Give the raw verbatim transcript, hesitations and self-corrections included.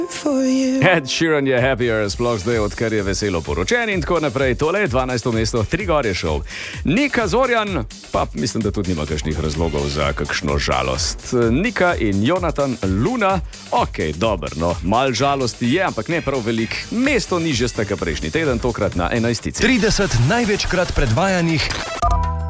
Ed Sheeran je happier, sploh zdaj, odkar je veselo poročen in tako naprej. Tole je dvanajsto mesto, Trigorje šov. Nika Zorjan, pa mislim, da tudi nima kakšnih razlogov za kakšno žalost. Nika in Jonatan Luna, ok, dobro, no, mal žalosti je, ampak ne prav velik. Mesto nižje sta ka prejšnji teden, tokrat na enajstici. trideset največkrat predvajanih